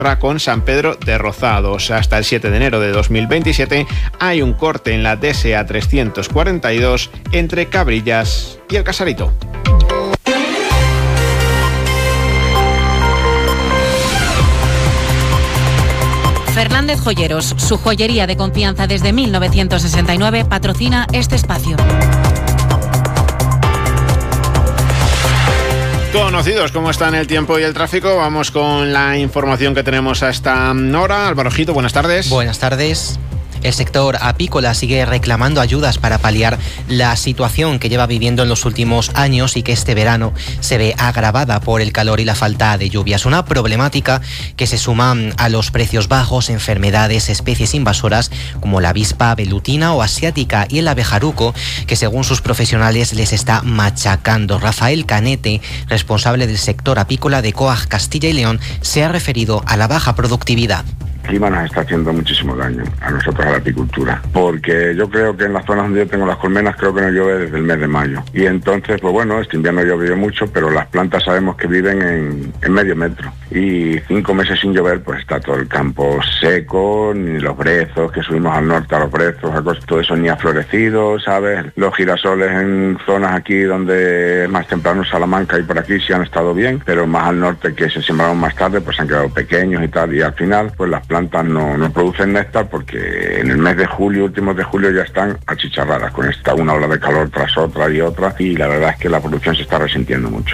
con San Pedro de Rozados. Hasta el 7 de enero de 2027 hay un corte en la DSA 342 entre Cabrillas y El Casarito. Fernández Joyeros, su joyería de confianza desde 1969, patrocina este espacio. Conocidos cómo están el tiempo y el tráfico, vamos con la información que tenemos a esta hora. Álvaro Ojito, buenas tardes. Buenas tardes. El sector apícola sigue reclamando ayudas para paliar la situación que lleva viviendo en los últimos años y que este verano se ve agravada por el calor y la falta de lluvias. Una problemática que se suma a los precios bajos, enfermedades, especies invasoras como la avispa velutina o asiática y el abejaruco, que según sus profesionales les está machacando. Rafael Canete, responsable del sector apícola de COAG Castilla y León, se ha referido a la baja productividad. El clima nos está haciendo muchísimo daño a nosotros, a la apicultura, porque yo creo que en las zonas donde yo tengo las colmenas creo que no llueve desde el mes de mayo, y entonces pues bueno, este invierno llovió mucho, pero las plantas sabemos que viven en medio metro, y 5 meses sin llover pues está todo el campo seco, ni los brezos, que subimos al norte a los brezos, todo eso ni ha florecido, ¿sabes? Los girasoles en zonas aquí donde más temprano, Salamanca y por aquí sí han estado bien, pero más al norte, que se sembraron más tarde, pues han quedado pequeños y tal, y al final pues las plantas no producen néctar porque en el mes de julio, últimos de julio, ya están achicharradas con una ola de calor tras otra, y la verdad es que la producción se está resintiendo mucho.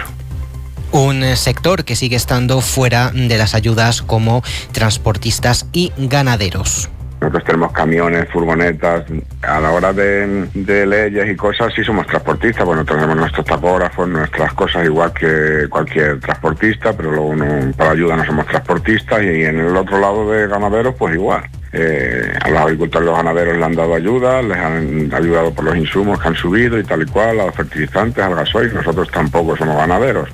Un sector que sigue estando fuera de las ayudas como transportistas y ganaderos. Nosotros tenemos camiones, furgonetas. A la hora de leyes y cosas sí somos transportistas. Bueno, tenemos nuestros tacógrafos, nuestras cosas igual que cualquier transportista, pero luego para ayuda no somos transportistas. Y en el otro lado de ganaderos pues igual. A los agricultores y los ganaderos les han dado ayuda, les han ayudado por los insumos que han subido y tal y cual, a los fertilizantes, al gasoil. Nosotros tampoco somos ganaderos.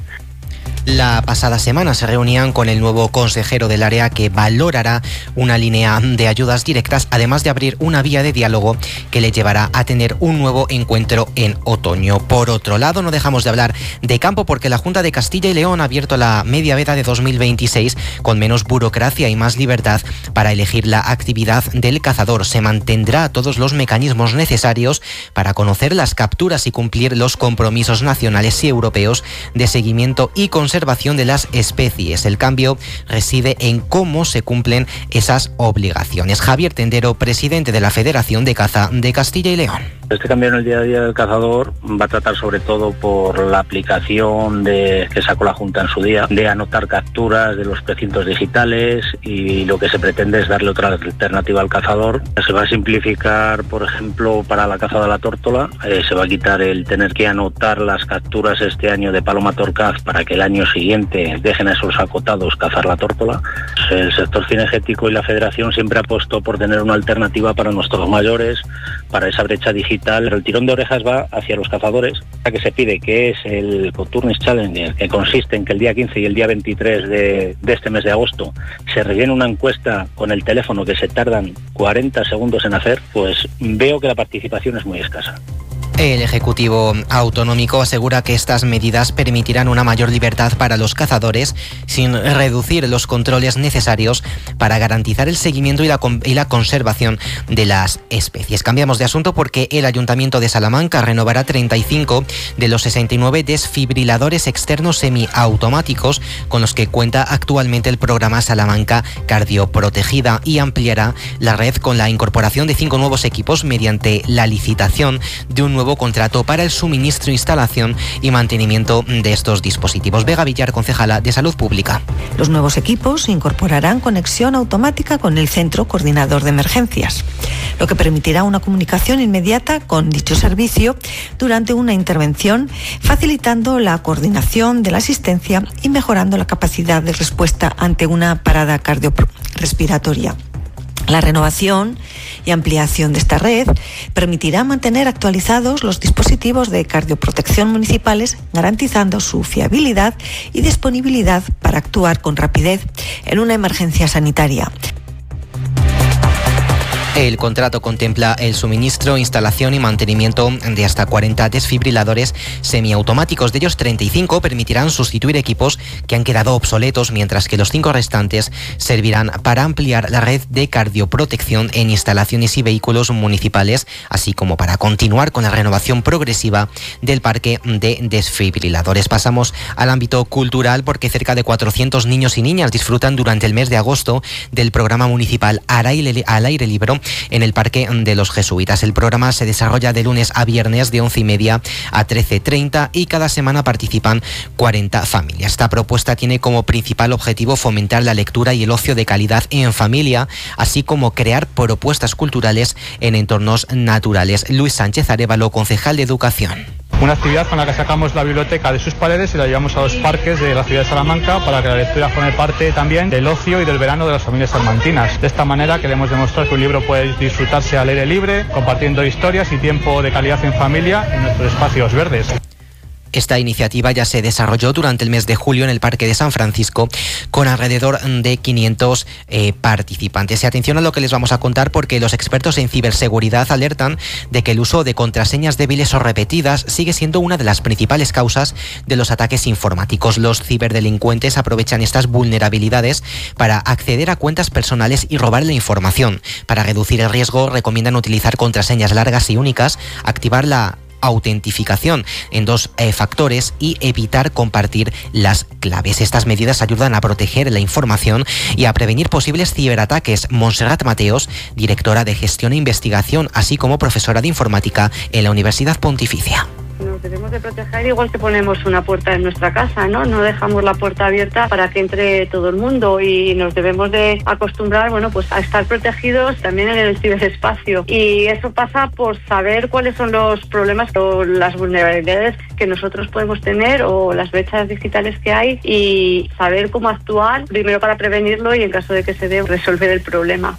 La pasada semana se reunían con el nuevo consejero del área, que valorará una línea de ayudas directas, además de abrir una vía de diálogo que le llevará a tener un nuevo encuentro en otoño. Por otro lado, no dejamos de hablar de campo, porque la Junta de Castilla y León ha abierto la media veda de 2026 con menos burocracia y más libertad para elegir la actividad del cazador. Se mantendrá todos los mecanismos necesarios para conocer las capturas y cumplir los compromisos nacionales y europeos de seguimiento y conservación de las especies. El cambio reside en cómo se cumplen esas obligaciones. Javier Tendero, presidente de la Federación de Caza de Castilla y León. Este cambio en el día a día del cazador va a tratar sobre todo por la aplicación que sacó la Junta en su día, de anotar capturas de los precintos digitales, y lo que se pretende es darle otra alternativa al cazador. Se va a simplificar, por ejemplo, para la caza de la tórtola, se va a quitar el tener que anotar las capturas este año de paloma torcaz para que el año siguiente dejen a esos acotados cazar la tórtola. El sector cinegético y la Federación siempre ha apostado por tener una alternativa para nuestros mayores, para esa brecha digital. Pero el tirón de orejas va hacia los cazadores, a que se pide, que es el Coturnis Challenger, que consiste en que el día 15 y el día 23 de este mes de agosto se rellene una encuesta con el teléfono que se tardan 40 segundos en hacer. Pues veo que la participación es muy escasa. El Ejecutivo Autonómico asegura que estas medidas permitirán una mayor libertad para los cazadores, sin reducir los controles necesarios para garantizar el seguimiento y la conservación de las especies. Cambiamos de asunto, porque el Ayuntamiento de Salamanca renovará 35 de los 69 desfibriladores externos semiautomáticos con los que cuenta actualmente el programa Salamanca Cardioprotegida, y ampliará la red con la incorporación de 5 nuevos equipos mediante la licitación de un nuevo contrato para el suministro, instalación y mantenimiento de estos dispositivos. Vega Villar, concejala de Salud Pública. Los nuevos equipos incorporarán conexión automática con el Centro Coordinador de Emergencias, lo que permitirá una comunicación inmediata con dicho servicio durante una intervención, facilitando la coordinación de la asistencia y mejorando la capacidad de respuesta ante una parada cardiorrespiratoria. La renovación y ampliación de esta red permitirá mantener actualizados los dispositivos de cardioprotección municipales, garantizando su fiabilidad y disponibilidad para actuar con rapidez en una emergencia sanitaria. El contrato contempla el suministro, instalación y mantenimiento de hasta 40 desfibriladores semiautomáticos. De ellos, 35 permitirán sustituir equipos que han quedado obsoletos, mientras que los 5 restantes servirán para ampliar la red de cardioprotección en instalaciones y vehículos municipales, así como para continuar con la renovación progresiva del parque de desfibriladores. Pasamos al ámbito cultural, porque cerca de 400 niños y niñas disfrutan durante el mes de agosto del programa municipal al aire libre en el Parque de los Jesuitas. El programa se desarrolla de lunes a viernes de 11:30 a 13:30 y cada semana participan 40 familias. Esta propuesta tiene como principal objetivo fomentar la lectura y el ocio de calidad en familia, así como crear propuestas culturales en entornos naturales. Luis Sánchez Arévalo, concejal de Educación. Una actividad con la que sacamos la biblioteca de sus paredes y la llevamos a los parques de la ciudad de Salamanca para que la lectura forme parte también del ocio y del verano de las familias salmantinas. De esta manera queremos demostrar que un libro puede disfrutarse al aire libre, compartiendo historias y tiempo de calidad en familia en nuestros espacios verdes. Esta iniciativa ya se desarrolló durante el mes de julio en el Parque de San Francisco con alrededor de 500 participantes. Y atención a lo que les vamos a contar, porque los expertos en ciberseguridad alertan de que el uso de contraseñas débiles o repetidas sigue siendo una de las principales causas de los ataques informáticos. Los ciberdelincuentes aprovechan estas vulnerabilidades para acceder a cuentas personales y robar la información. Para reducir el riesgo, recomiendan utilizar contraseñas largas y únicas, activar la autentificación en 2 factores y evitar compartir las claves. Estas medidas ayudan a proteger la información y a prevenir posibles ciberataques. Montserrat Mateos, directora de Gestión e Investigación, así como profesora de Informática en la Universidad Pontificia. Nos debemos de proteger igual que ponemos una puerta en nuestra casa, ¿no? No dejamos la puerta abierta para que entre todo el mundo, y nos debemos de acostumbrar, pues a estar protegidos también en el ciberespacio. Y eso pasa por saber cuáles son los problemas o las vulnerabilidades que nosotros podemos tener o las brechas digitales que hay, y saber cómo actuar primero para prevenirlo y en caso de que se dé resolver el problema.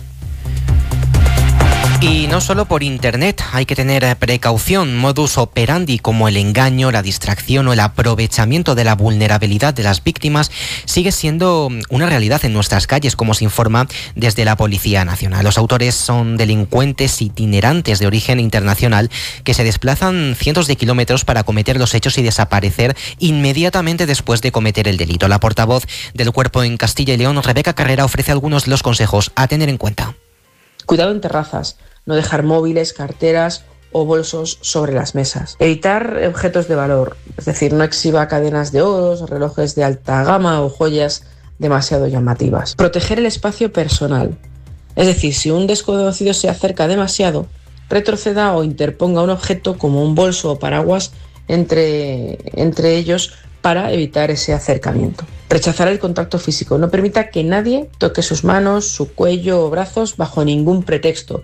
Y no solo por Internet, hay que tener precaución. Modus operandi como el engaño, la distracción o el aprovechamiento de la vulnerabilidad de las víctimas sigue siendo una realidad en nuestras calles, como se informa desde la Policía Nacional. Los autores son delincuentes itinerantes de origen internacional que se desplazan cientos de kilómetros para cometer los hechos y desaparecer inmediatamente después de cometer el delito. La portavoz del Cuerpo en Castilla y León, Rebeca Carrera, ofrece algunos de los consejos a tener en cuenta. Cuidado en terrazas, no dejar móviles, carteras o bolsos sobre las mesas. Evitar objetos de valor, es decir, no exhiba cadenas de oros, relojes de alta gama o joyas demasiado llamativas. Proteger el espacio personal, es decir, si un desconocido se acerca demasiado, retroceda o interponga un objeto como un bolso o paraguas entre ellos para evitar ese acercamiento. Rechazar el contacto físico. No permita que nadie toque sus manos, su cuello o brazos bajo ningún pretexto.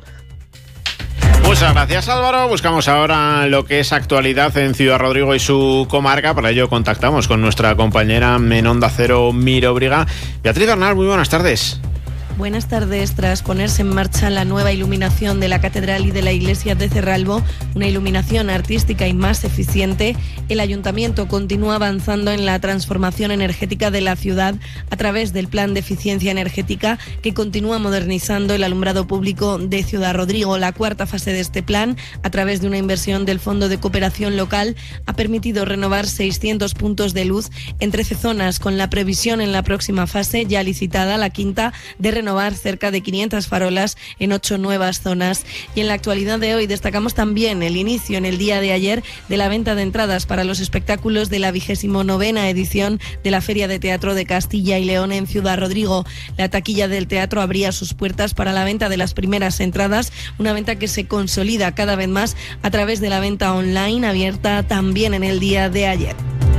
Muchas gracias, Álvaro. Buscamos ahora lo que es actualidad en Ciudad Rodrigo y su comarca. Para ello contactamos con nuestra compañera en Onda Cero, Mirobriga. Beatriz Bernal, muy buenas tardes. Buenas tardes. Tras ponerse en marcha la nueva iluminación de la Catedral y de la Iglesia de Cerralbo, una iluminación artística y más eficiente, el Ayuntamiento continúa avanzando en la transformación energética de la ciudad a través del Plan de Eficiencia Energética, que continúa modernizando el alumbrado público de Ciudad Rodrigo. La cuarta fase de este plan, a través de una inversión del Fondo de Cooperación Local, ha permitido renovar 600 puntos de luz en 13 zonas, con la previsión en la próxima fase, ya licitada, la quinta, de renovar cerca de 500 farolas en 8 nuevas zonas. Y en la actualidad de hoy destacamos también el inicio en el día de ayer de la venta de entradas para los espectáculos de la 29ª edición de la Feria de Teatro de Castilla y León en Ciudad Rodrigo. La taquilla del teatro abría sus puertas para la venta de las primeras entradas, una venta que se consolida cada vez más a través de la venta online, abierta también en el día de ayer.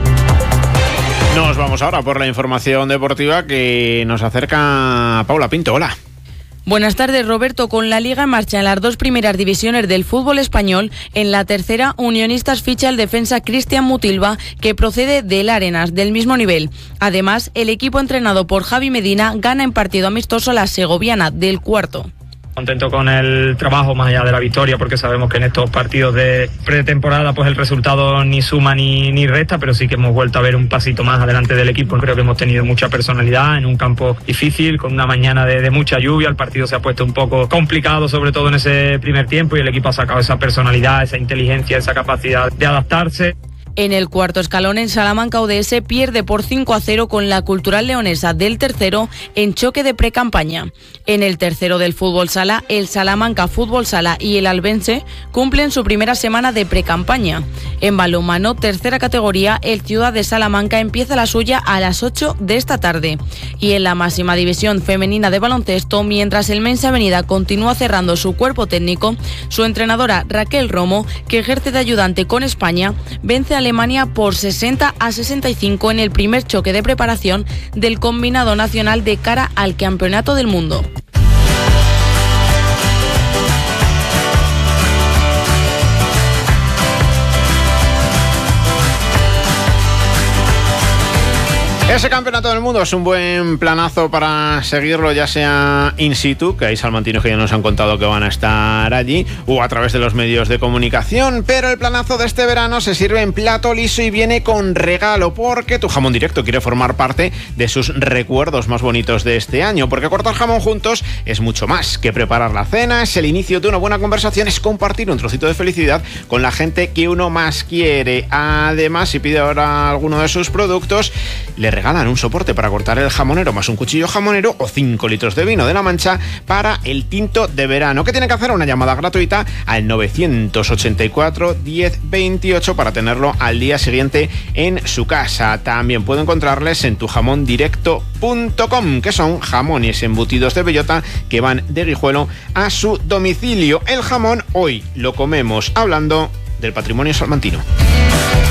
Nos vamos ahora por la información deportiva que nos acerca Paula Pinto. Hola. Buenas tardes, Roberto. Con la Liga en marcha en las 2 primeras divisiones del fútbol español, en la tercera, Unionistas ficha al defensa Cristian Mutilva, que procede del Arenas, del mismo nivel. Además, el equipo entrenado por Javi Medina gana en partido amistoso a la segoviana, del cuarto. Contento con el trabajo más allá de la victoria, porque sabemos que en estos partidos de pretemporada pues el resultado ni suma ni resta, pero sí que hemos vuelto a ver un pasito más adelante del equipo. Creo que hemos tenido mucha personalidad en un campo difícil, con una mañana de mucha lluvia. El partido se ha puesto un poco complicado, sobre todo en ese primer tiempo, y el equipo ha sacado esa personalidad, esa inteligencia, esa capacidad de adaptarse. En el cuarto escalón, en Salamanca, ODS pierde por 5-0 con la Cultural Leonesa del tercero en choque de precampaña. En el tercero del fútbol sala, el Salamanca Fútbol Sala y el Albense cumplen su primera semana de precampaña. En balonmano, tercera categoría, el Ciudad de Salamanca empieza la suya a las 8 de esta tarde. Y en la máxima división femenina de baloncesto, mientras el Mensa Avenida continúa cerrando su cuerpo técnico, su entrenadora Raquel Romo, que ejerce de ayudante con España, vence a Alemania por 60-65 en el primer choque de preparación del combinado nacional de cara al Campeonato del Mundo. Ese campeonato del mundo es un buen planazo para seguirlo, ya sea in situ, que hay salmantinos que ya nos han contado que van a estar allí, o a través de los medios de comunicación, pero el planazo de este verano se sirve en plato liso y viene con regalo, porque tu jamón directo quiere formar parte de sus recuerdos más bonitos de este año, porque cortar jamón juntos es mucho más que preparar la cena, es el inicio de una buena conversación, es compartir un trocito de felicidad con la gente que uno más quiere. Además, si pide ahora alguno de sus productos, le regalan un soporte para cortar el jamonero más un cuchillo jamonero o 5 litros de vino de La Mancha para el tinto de verano. ¿Qué tiene que hacer? Una llamada gratuita al 984 10 28 para tenerlo al día siguiente en su casa. También puede encontrarles en tujamondirecto.com, que son jamones embutidos de bellota que van de Guijuelo a su domicilio. El jamón hoy lo comemos hablando del patrimonio salmantino.